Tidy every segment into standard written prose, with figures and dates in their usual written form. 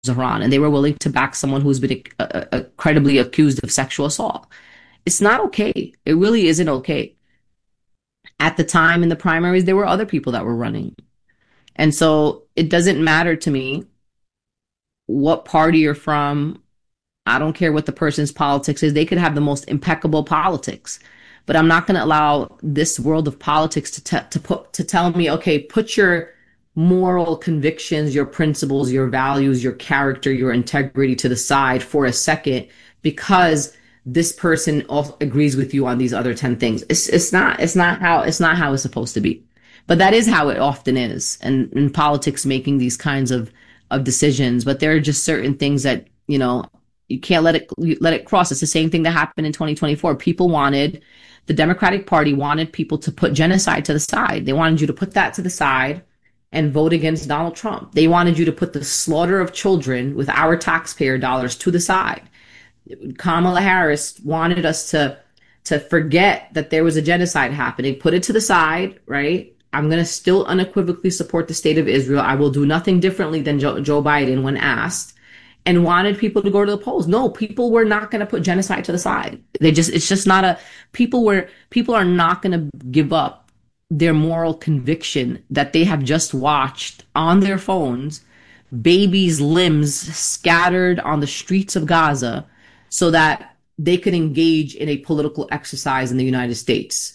Iran, and they were willing to back someone who's been credibly accused of sexual assault. It's not okay. It really isn't okay. At the time in the primaries, there were other people that were running. And so it doesn't matter to me what party you're from. I don't care what the person's politics is. They could have the most impeccable politics, but I'm not going to allow this world of politics to tell me, okay, put your moral convictions, your principles, your values, your character, your integrity to the side for a second because this person also agrees with you on these other 10 things. It's not how it's supposed to be. But that is how it often is, and in politics making these kinds of decisions. But there are just certain things that, you can't let it cross. It's the same thing that happened in 2024. The Democratic Party wanted people to put genocide to the side. They wanted you to put that to the side and vote against Donald Trump. They wanted you to put the slaughter of children with our taxpayer dollars to the side. Kamala Harris wanted us to forget that there was a genocide happening, put it to the side, right? I'm going to still unequivocally support the state of Israel. I will do nothing differently than Joe Biden when asked, and wanted people to go to the polls. No, people were not going to put genocide to the side. It's just not people are not going to give up their moral conviction that they have just watched on their phones, babies' limbs scattered on the streets of Gaza so that they could engage in a political exercise in the United States.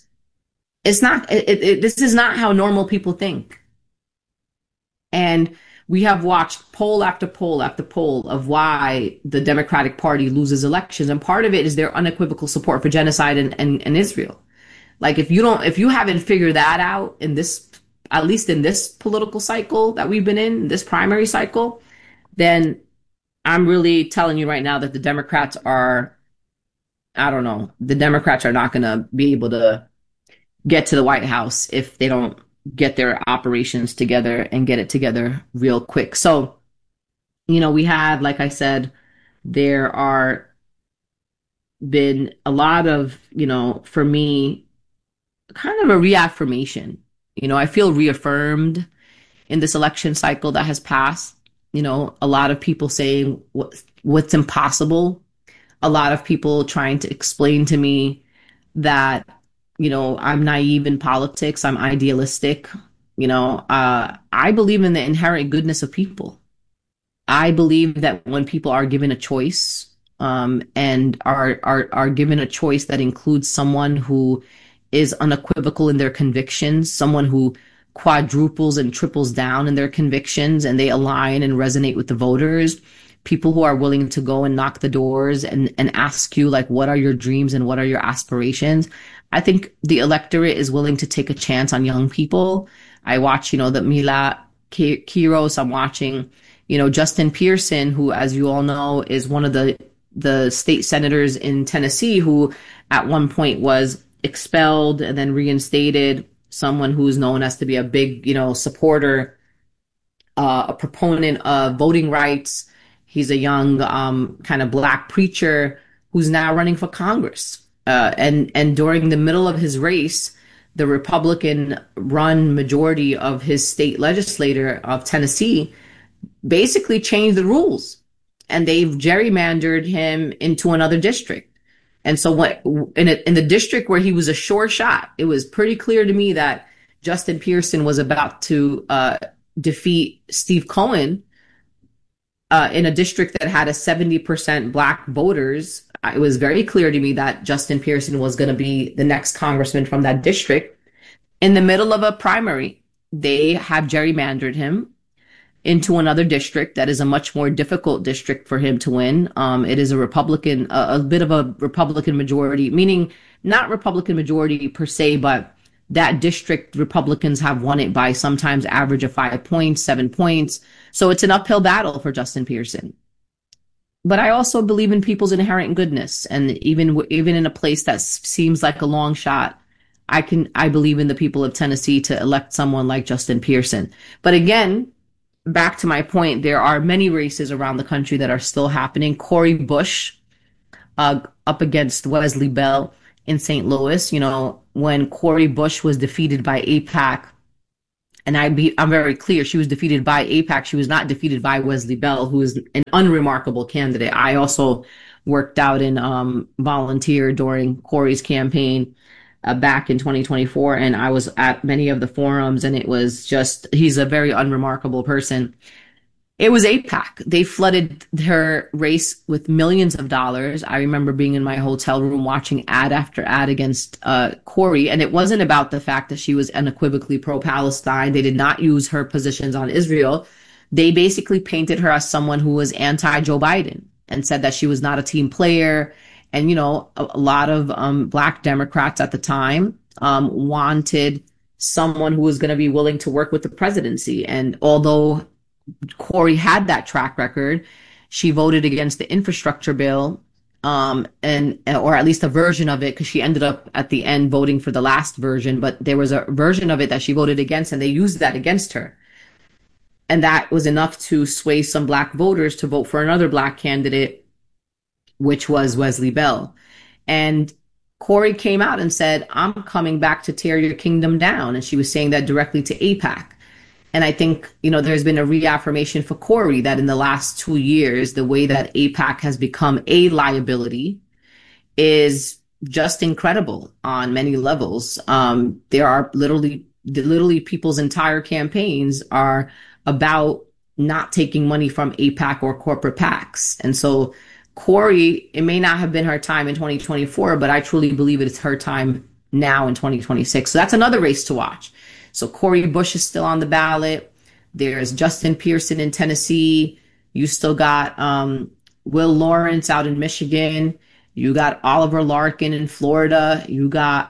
This is not how normal people think. And we have watched poll after poll after poll of why the Democratic Party loses elections. And part of it is their unequivocal support for genocide in Israel. Like if you haven't figured that out in this, at least in this political cycle that we've been in, this primary cycle, then I'm really telling you right now that the Democrats are, I don't know, the Democrats are not going to be able to get to the White House if they don't get their operations together and get it together real quick. So, we had, like I said, there are been a lot of, for me, kind of a reaffirmation. I feel reaffirmed in this election cycle that has passed. A lot of people saying what's impossible. A lot of people trying to explain to me that I'm naive in politics. I'm idealistic. I believe in the inherent goodness of people. I believe that when people are given a choice, and are given a choice that includes someone who is unequivocal in their convictions, someone who quadruples and triples down in their convictions, and they align and resonate with the voters, people who are willing to go and knock the doors and ask you, like, what are your dreams and what are your aspirations? I think the electorate is willing to take a chance on young people. I watch, the Mila Kiros. I'm watching, Justin Pearson, who, as you all know, is one of the state senators in Tennessee, who at one point was expelled and then reinstated, someone who's known as to be a big, supporter, a proponent of voting rights. He's a young, kind of black preacher who's now running for Congress. And during the middle of his race, the Republican run majority of his state legislature of Tennessee basically changed the rules, and they've gerrymandered him into another district. And so in the district where he was a sure shot, it was pretty clear to me that Justin Pearson was about to defeat Steve Cohen in a district that had a 70% black voters. It was very clear to me that Justin Pearson was going to be the next congressman from that district. In the middle of a primary, they have gerrymandered him into another district that is a much more difficult district for him to win. It is a bit of a Republican majority, meaning not Republican majority per se, but that district, Republicans have won it by sometimes average of 5 points, 7 points. So it's an uphill battle for Justin Pearson. But I also believe in people's inherent goodness. And even in a place that seems like a long shot, I believe in the people of Tennessee to elect someone like Justin Pearson. But again, back to my point, there are many races around the country that are still happening. Cori Bush, up against Wesley Bell in St. Louis. When Cori Bush was defeated by AIPAC And I'm very clear. She was defeated by AIPAC. She was not defeated by Wesley Bell, who is an unremarkable candidate. I also worked out and volunteered during Corey's campaign back in 2024, and I was at many of the forums, and it was just, he's a very unremarkable person. It was AIPAC. They flooded her race with millions of dollars. I remember being in my hotel room watching ad after ad against Corey, and it wasn't about the fact that she was unequivocally pro-Palestine. They did not use her positions on Israel. They basically painted her as someone who was anti-Joe Biden and said that she was not a team player. And, a lot of Black Democrats at the time wanted someone who was going to be willing to work with the presidency. And although Corey had that track record, she voted against the infrastructure bill, and or at least a version of it, because she ended up at the end voting for the last version. But there was a version of it that she voted against, and they used that against her. And that was enough to sway some Black voters to vote for another Black candidate, which was Wesley Bell. And Corey came out and said, "I'm coming back to tear your kingdom down." And she was saying that directly to AIPAC. And I think, there's been a reaffirmation for Corey that in the last 2 years, the way that AIPAC has become a liability is just incredible on many levels. There are literally people's entire campaigns are about not taking money from AIPAC or corporate PACs. And so Corey, it may not have been her time in 2024, but I truly believe it is her time now in 2026. So that's another race to watch. So Cori Bush is still on the ballot. There's Justin Pearson in Tennessee. You still got Will Lawrence out in Michigan. You got Oliver Larkin in Florida. You got,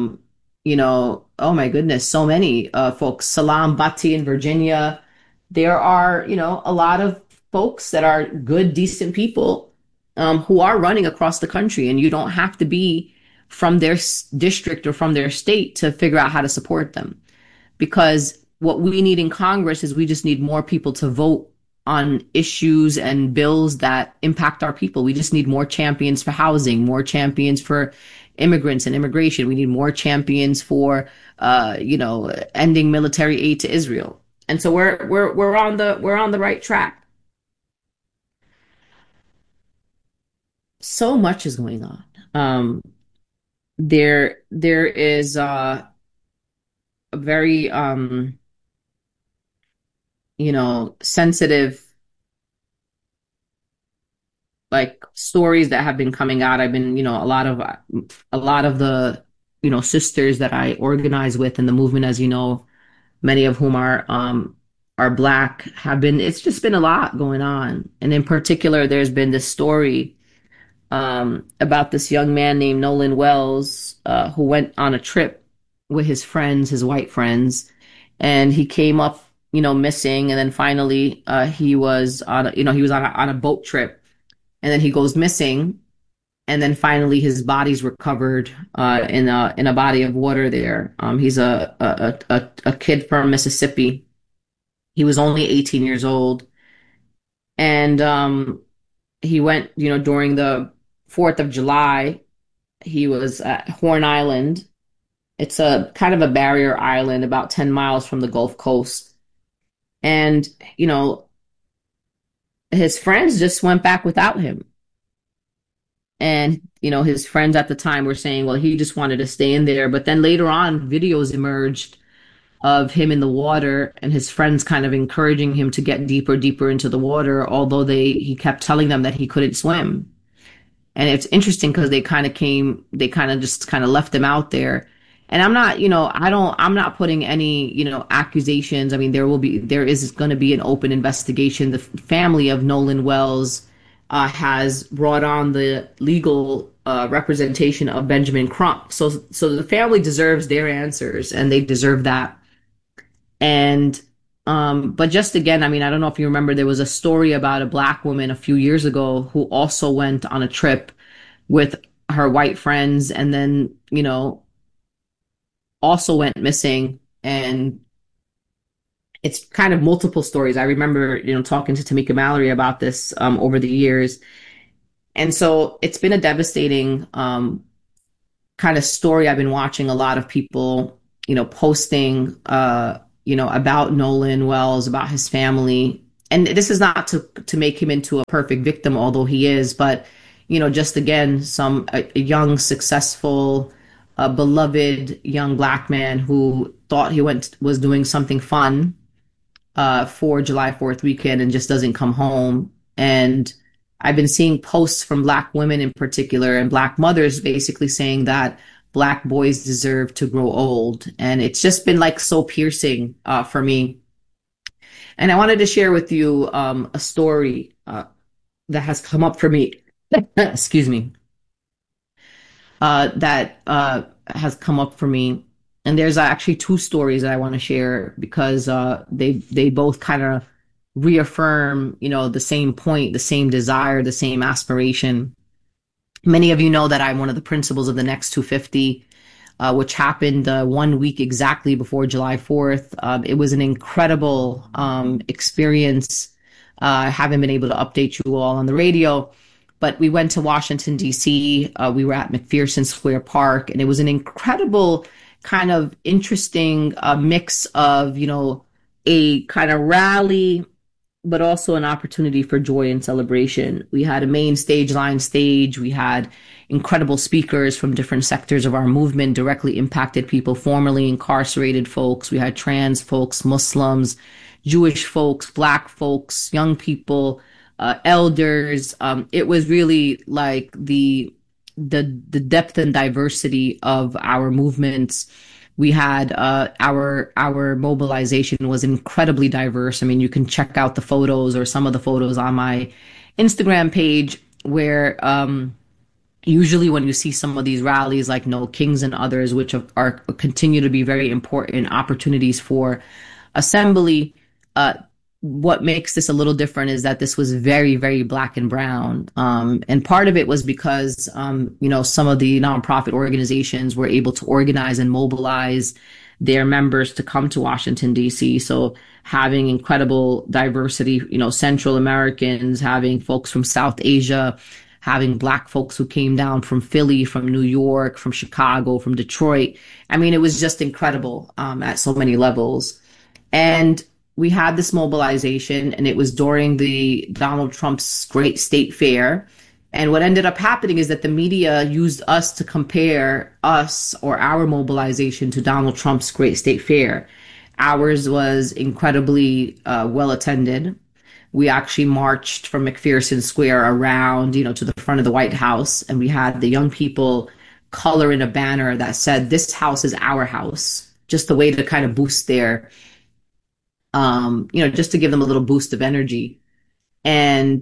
oh my goodness, so many folks. Salam Bhatti in Virginia. There are, a lot of folks that are good, decent people who are running across the country, and you don't have to be from their district or from their state to figure out how to support them. Because what we need in Congress is we just need more people to vote on issues and bills that impact our people. We just need more champions for housing, more champions for immigrants and immigration. We need more champions for, ending military aid to Israel. And so we're on the right track. So much is going on. There is a very sensitive, like, stories that have been coming out. I've been, a lot of the, sisters that I organize with in the movement, as you know, many of whom are Black, have been, it's just been a lot going on. And in particular, there's been this story about this young man named Nolan Wells, who went on a trip with his friends, his white friends, and he came up, missing. And then finally, he was on, he was on a boat trip, and then he goes missing. And then finally, his body's recovered in a body of water there. He's a kid from Mississippi. He was only 18 years old, and he went, during the 4th of July. He was at Horn Island. It's a kind of a barrier island about 10 miles from the Gulf Coast. And, his friends just went back without him. And, his friends at the time were saying, well, he just wanted to stay in there. But then later on, videos emerged of him in the water and his friends kind of encouraging him to get deeper, deeper into the water, although he kept telling them that he couldn't swim. And it's interesting because they kind of just kind of left him out there. And I'm not, I'm not putting any, accusations. I mean, there is going to be an open investigation. The family of Nolan Wells has brought on the legal representation of Benjamin Crump. So the family deserves their answers, and they deserve that. And, but just again, I mean, I don't know if you remember, there was a story about a Black woman a few years ago who also went on a trip with her white friends, and then, also went missing. And it's kind of multiple stories. I remember, talking to Tamika Mallory about this over the years. And so it's been a devastating kind of story. I've been watching a lot of people, posting about Nolan Wells, about his family. And this is not to make him into a perfect victim, although he is, but just again, a young, successful, beloved young black man who thought he was doing something fun for July 4th weekend and just doesn't come home. And I've been seeing posts from black women in particular and black mothers basically saying that black boys deserve to grow old. And it's just been like so piercing for me. And I wanted to share with you a story that has come up for me. Excuse me. That has come up for me. And there's actually two stories that I want to share because they both kind of reaffirm, the same point, the same desire, the same aspiration. Many of you know that I'm one of the principals of the Next 250, which happened 1 week exactly before July 4th. It was an incredible experience. I haven't been able to update you all on the radio, but we went to Washington, D.C. We were at McPherson Square Park, and it was an incredible kind of interesting mix of, a kind of rally but also an opportunity for joy and celebration. We had a main stage, line stage. We had incredible speakers from different sectors of our movement, directly impacted people, formerly incarcerated folks. We had trans folks, Muslims, Jewish folks, Black folks, young people, elders. It was really like the depth and diversity of our movements. We had our mobilization was incredibly diverse. I mean, you can check out the photos or some of the photos on my Instagram page where usually when you see some of these rallies like No Kings and others, which are continue to be very important opportunities for assembly, what makes this a little different is that this was very, very black and brown. And part of it was because, some of the nonprofit organizations were able to organize and mobilize their members to come to Washington, D.C. So having incredible diversity, Central Americans, having folks from South Asia, having black folks who came down from Philly, from New York, from Chicago, from Detroit. I mean, it was just incredible at so many levels. And we had this mobilization, and it was during the Donald Trump's great state fair. And what ended up happening is that the media used us to compare us or our mobilization to Donald Trump's great state fair. Ours was incredibly well attended. We actually marched from McPherson Square around, to the front of the White House, and we had the young people color in a banner that said, "This house is our house," just a way to kind of boost their just to give them a little boost of energy. And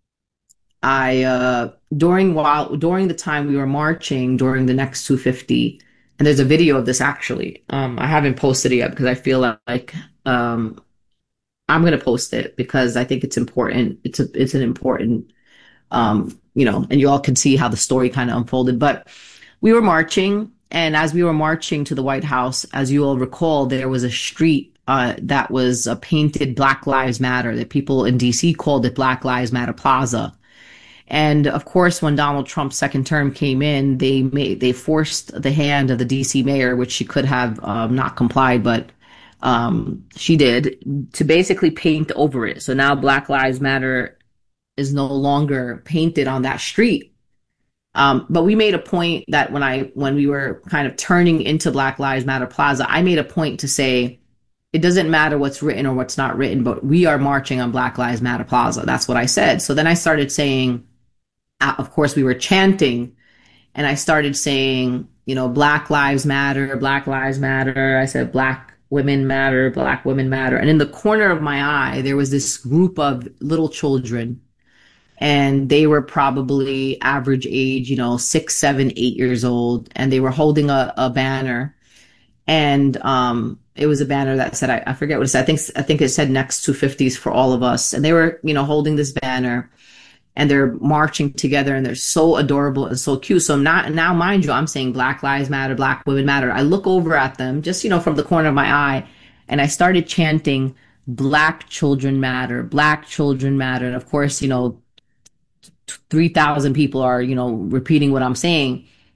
during the time we were marching during the Next 250, and there's a video of this actually. I haven't posted it yet because I feel like I'm gonna post it because I think it's important. It's an important and you all can see how the story kind of unfolded. But we were marching, and as we were marching to the White House, as you all recall, there was a street that was painted Black Lives Matter, that people in DC called it Black Lives Matter Plaza. And of course, when Donald Trump's second term came in, they forced the hand of the DC mayor, which she could have not complied, but she did, to basically paint over it. So now Black Lives Matter is no longer painted on that street. But we made a point that when we were kind of turning into Black Lives Matter Plaza, I made a point to say, it doesn't matter what's written or what's not written, but we are marching on Black Lives Matter Plaza. That's what I said. So then I started saying, of course, we were chanting, and I started saying, Black Lives Matter, Black Lives Matter. I said, Black women matter, Black women matter. And in the corner of my eye, there was this group of little children, and they were probably average age, 6, 7, 8 years old. And they were holding a banner. And it was a banner that said, I forget what it said. I think it said Next 250s for all of us. And they were, holding this banner, and they're marching together, and they're so adorable and so cute. So now, mind you, I'm saying Black Lives Matter, Black women matter. I look over at them just, from the corner of my eye, and I started chanting, Black children matter, Black children matter. And of course, 3,000 people are, repeating what I'm saying.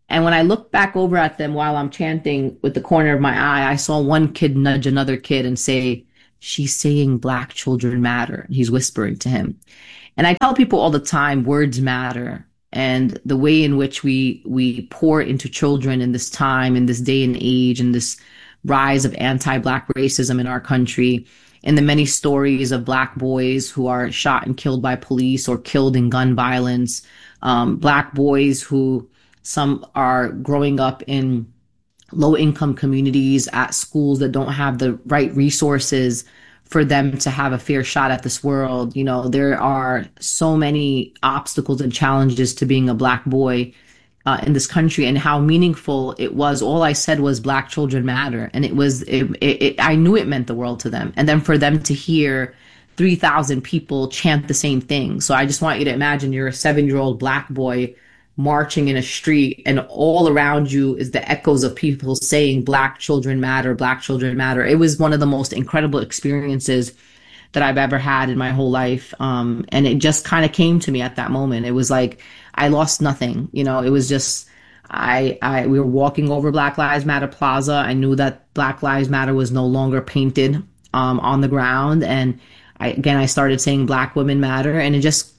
And when I looked back over at them while I'm chanting with the corner of my eye, I saw one kid nudge another kid and say, "She's saying black children matter." He's whispering to him. And I tell people all the time, words matter. And the way in which we pour into children in this time, in this day and age, in this rise of anti-black racism in our country, in the many stories of black boys who are shot and killed by police or killed in gun violence, black boys who some are growing up in low income communities at schools that don't have the right resources for them to have a fair shot at this world. You know, there are so many obstacles and challenges to being a black boy in this country, and how meaningful it was. All I said was black children matter. And I knew it meant the world to them. And then for them to hear 3,000 people chant the same thing. So I just want you to imagine you're a 7-year-old black boy marching in a street, and all around you is the echoes of people saying black children matter, black children matter. It was one of the most incredible experiences that I've ever had in my whole life. And it just kind of came to me at that moment. It was like I lost nothing. You know, it was just we were walking over Black Lives Matter Plaza. I knew that Black Lives Matter was no longer painted on the ground, and I started saying Black women matter, and it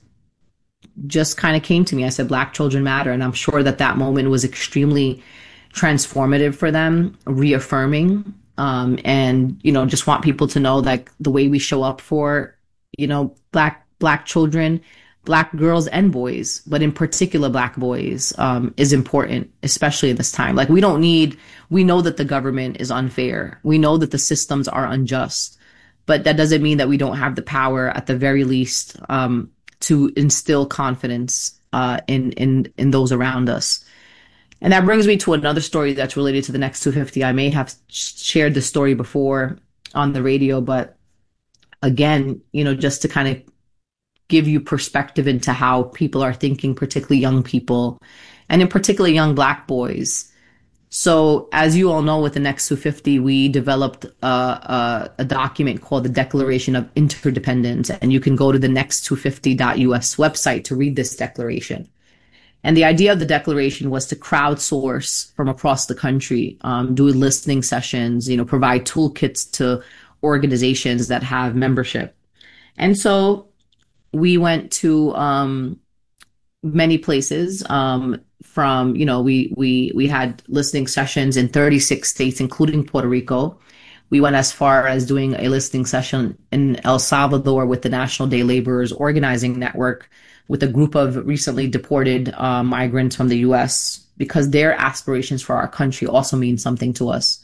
just kind of came to me. I said Black children matter, and I'm sure that that moment was extremely transformative for them, reaffirming. And you know, just want people to know that the way we show up for, you know, black children, black girls and boys, but in particular black boys, is important, especially in this time. Like we know that the government is unfair. We know that the systems are unjust, but that doesn't mean that we don't have the power, at the very least, to instill confidence in those around us. And that brings me to another story that's related to the Next 250. I may have shared the story before on the radio, but again, you know, just to kind of give you perspective into how people are thinking, particularly young people, and in particular young black boys. So, as you all know, with the Next 250, we developed a document called the Declaration of Interdependence, and you can go to the next250.us website to read this declaration. And the idea of the declaration was to crowdsource from across the country, do listening sessions, you know, provide toolkits to organizations that have membership. And so we went to many places. From, you know, we had listening sessions in 36 states, including Puerto Rico. We went as far as doing a listening session in El Salvador with the National Day Laborers Organizing Network, with a group of recently deported migrants from the U.S., because their aspirations for our country also mean something to us.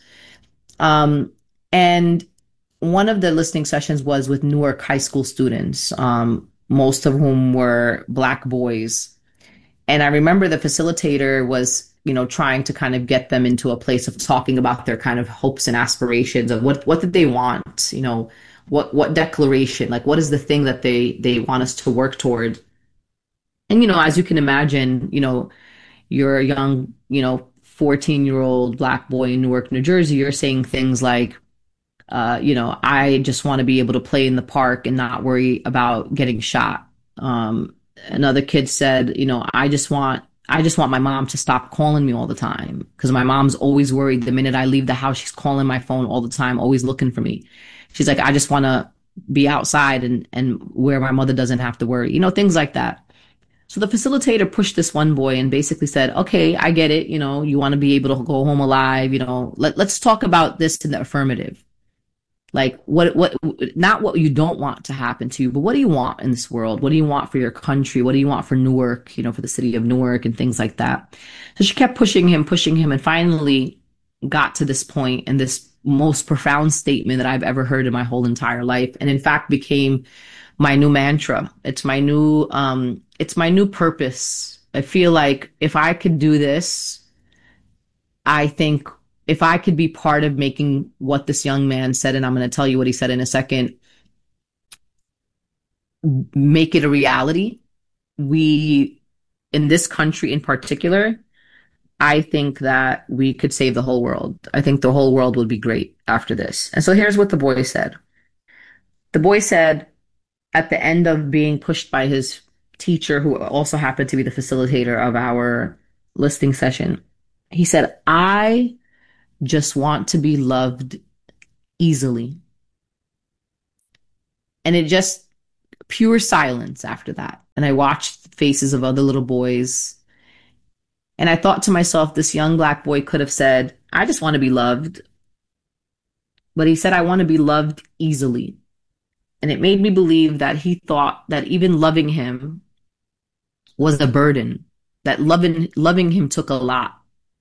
And one of the listening sessions was with Newark high school students, most of whom were black boys. And I remember the facilitator was, you know, trying to kind of get them into a place of talking about their kind of hopes and aspirations of what did they want, you know, what declaration, like what is the thing that they want us to work toward. And, you know, as you can imagine, you know, you're a young, you know, 14-year-old black boy in Newark, New Jersey, you're saying things like, you know, I just want to be able to play in the park and not worry about getting shot. Another kid said, you know, I just want my mom to stop calling me all the time, because my mom's always worried the minute I leave the house, she's calling my phone all the time, always looking for me. She's like, I just want to be outside and where my mother doesn't have to worry, you know, things like that. So the facilitator pushed this one boy and basically said, okay, I get it. You know, you want to be able to go home alive. You know, let's talk about this in the affirmative. Like not what you don't want to happen to you, but what do you want in this world? What do you want for your country? What do you want for Newark, you know, for the city of Newark and things like that. So she kept pushing him, and finally got to this point and this most profound statement that I've ever heard in my whole entire life. And in fact became my new mantra. It's my new purpose. I feel like if I could do this, I think if I could be part of making what this young man said, and I'm going to tell you what he said in a second, make it a reality. We, in this country in particular, I think that we could save the whole world. I think the whole world would be great after this. And so here's what the boy said. The boy said, at the end of being pushed by his teacher, who also happened to be the facilitator of our listening session, He said, I just want to be loved easily. And it just pure silence after that. And I watched the faces of other little boys. And I thought to myself, this young black boy could have said, I just want to be loved. But he said, I want to be loved easily. And it made me believe that he thought that even loving him was a burden, that loving him took a lot.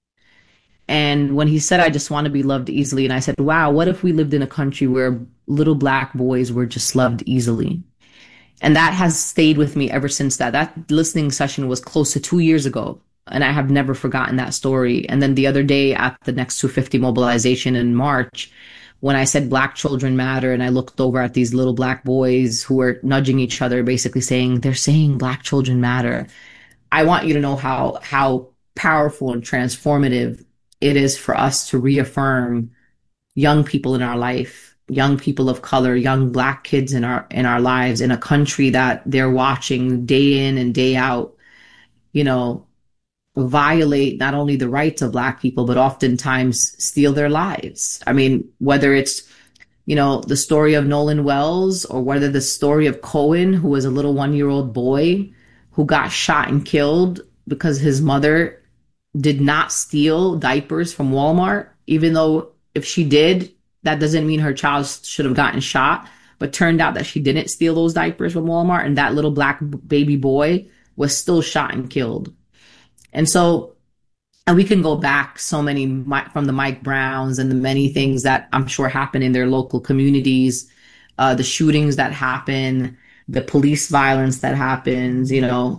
And when he said, I just want to be loved easily, and I said, wow, what if we lived in a country where little black boys were just loved easily? And that has stayed with me ever since that. That listening session was close to 2 years ago. And I have never forgotten that story. And then the other day at the Next 250 mobilization in March, when I said Black children matter, and I looked over at these little black boys who were nudging each other, basically saying, they're saying Black children matter. I want you to know how powerful and transformative it is for us to reaffirm young people in our life, young people of color, young black kids in our lives in a country that they're watching day in and day out, you know, violate not only the rights of black people, but oftentimes steal their lives. I mean, whether it's, the story of Nolan Wells or whether the story of Cohen, who was a little 1-year-old boy who got shot and killed because his mother did not steal diapers from Walmart, even though if she did, that doesn't mean her child should have gotten shot. But turned out that she didn't steal those diapers from Walmart, and that little black baby boy was still shot and killed. And so, and we can go back so many from the Mike Browns and the many things that I'm sure happen in their local communities, the shootings that happen, the police violence that happens.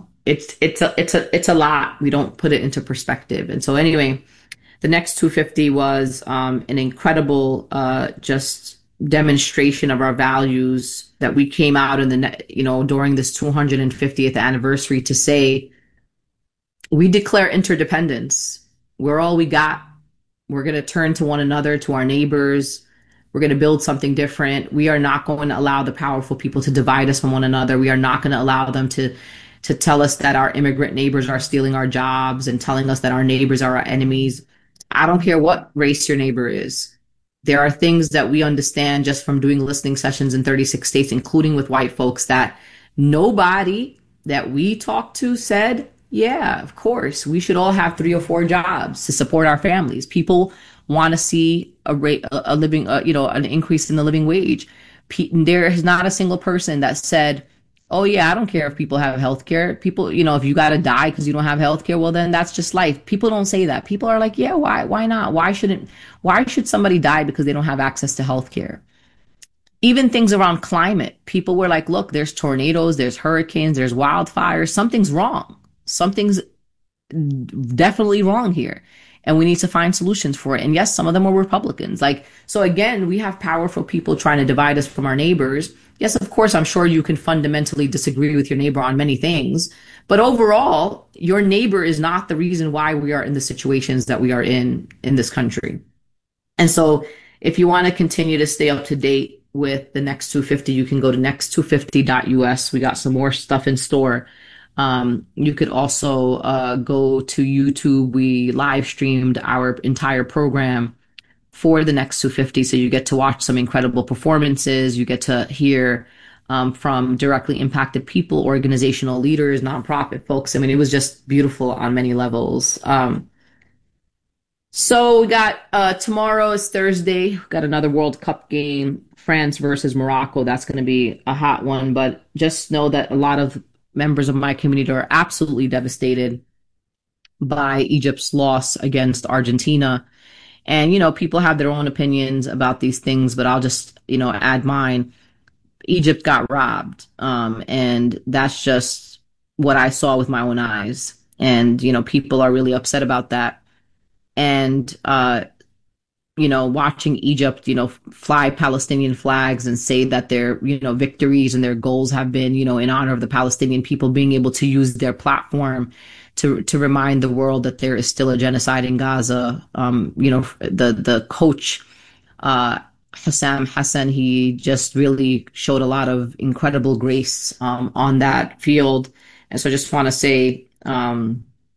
It's a lot. We don't put it into perspective. And so anyway, the Next 250 was an incredible just demonstration of our values that we came out in during this 250th anniversary to say we declare interdependence. We're all we got. We're going to turn to one another, to our neighbors. We're going to build something different. We are not going to allow the powerful people to divide us from one another. We are not going to allow them to tell us that our immigrant neighbors are stealing our jobs and telling us that our neighbors are our enemies. I don't care what race your neighbor is. There are things that we understand just from doing listening sessions in 36 states, including with white folks, that nobody that we talked to said, yeah, of course, we should all have 3 or 4 jobs to support our families. People want to see a living, an increase in the living wage. There is not a single person that said, oh yeah, I don't care if people have health care. People, if you got to die because you don't have health care, well, then that's just life. People don't say that. People are like, yeah, why not? Why should somebody die because they don't have access to health care? Even things around climate, people were like, look, there's tornadoes, there's hurricanes, there's wildfires. Something's wrong. Something's definitely wrong here. And we need to find solutions for it. And yes, some of them are Republicans. So again, we have powerful people trying to divide us from our neighbors. Yes, of course, I'm sure you can fundamentally disagree with your neighbor on many things. But overall, your neighbor is not the reason why we are in the situations that we are in this country. And so if you want to continue to stay up to date with the Next 250, you can go to next250.us. We got some more stuff in store. You could also go to YouTube. We live streamed our entire program for the Next 250. So you get to watch some incredible performances. You get to hear from directly impacted people, organizational leaders, nonprofit folks. I mean, it was just beautiful on many levels. So we got tomorrow is Thursday. We've got another World Cup game, France versus Morocco. That's going to be a hot one. But just know that a lot of members of my community are absolutely devastated by Egypt's loss against Argentina. And, people have their own opinions about these things, but I'll just, add mine. Egypt got robbed. And that's just what I saw with my own eyes. And, people are really upset about that. And, watching Egypt, fly Palestinian flags and say that their, victories and their goals have been, in honor of the Palestinian people being able to use their platform to remind the world that there is still a genocide in Gaza. The coach, Hussam Hassan, he just really showed a lot of incredible grace on that field. And so I just want to say,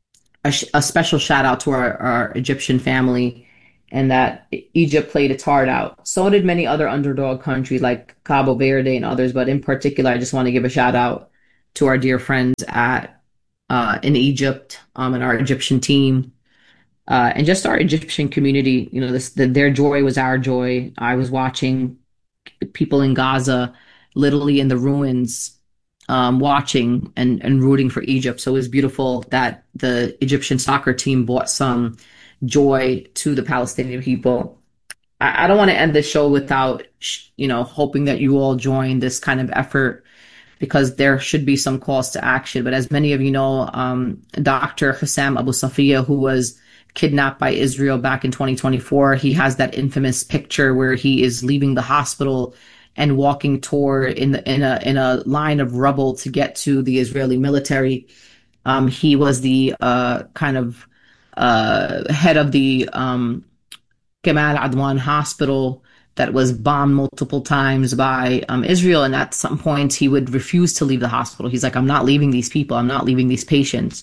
a special shout out to our Egyptian family, and that Egypt played its heart out. So did many other underdog countries like Cabo Verde and others, but in particular, I just want to give a shout out to our dear friends at in Egypt, and our Egyptian team, and just our Egyptian community. You know, their joy was our joy. I was watching people in Gaza, literally in the ruins, watching and rooting for Egypt. So it was beautiful that the Egyptian soccer team brought some joy to the Palestinian people. I don't want to end the show without, hoping that you all join this kind of effort, because there should be some calls to action. But as many of you know, Dr. Hussam Abu Safiya, who was kidnapped by Israel back in 2024, he has that infamous picture where he is leaving the hospital and walking toward in a line of rubble to get to the Israeli military. He was the kind of head of the Gamal Adwan hospital that was bombed multiple times by Israel. And at some point, he would refuse to leave the hospital. He's like, I'm not leaving these people. I'm not leaving these patients.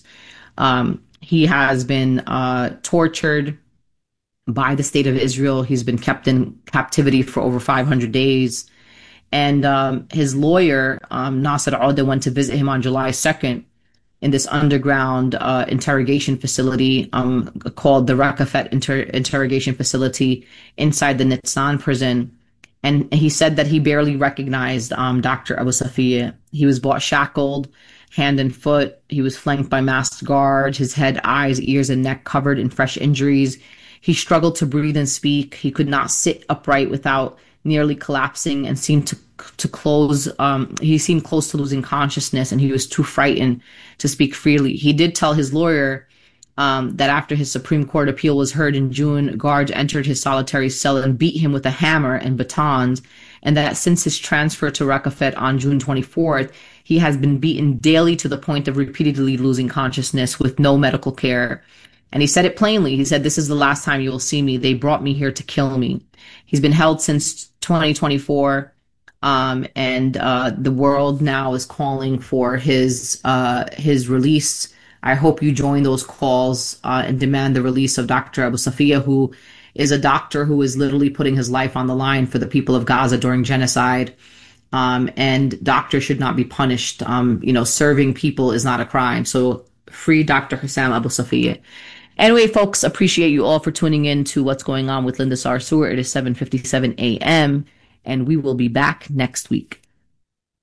He has been tortured by the state of Israel. He's been kept in captivity for over 500 days. And his lawyer, Nasser Auda, went to visit him on July 2nd in this underground interrogation facility called the Raqafet Interrogation Facility inside the Nitzan prison. And he said that he barely recognized Dr. Abu Safiya. He was brought shackled, hand and foot. He was flanked by masked guards, his head, eyes, ears, and neck covered in fresh injuries. He struggled to breathe and speak. He could not sit upright without nearly collapsing, and seemed to close. He seemed close to losing consciousness, and he was too frightened to speak freely. He did tell his lawyer that after his Supreme Court appeal was heard in June, guards entered his solitary cell and beat him with a hammer and batons, and that since his transfer to Raqafet on June 24th, he has been beaten daily to the point of repeatedly losing consciousness with no medical care. And he said it plainly. He said, "This is the last time you will see me. They brought me here to kill me." He's been held since 2024. And the world now is calling for his release. I hope you join those calls and demand the release of Dr. Abu Safiya, who is a doctor who is literally putting his life on the line for the people of Gaza during genocide. And doctors should not be punished. Serving people is not a crime. So free Dr. Hussam Abu Safiya. Anyway, folks, appreciate you all for tuning in to What's Going On with Linda Sarsour. It is 7:57 a.m. and we will be back next week.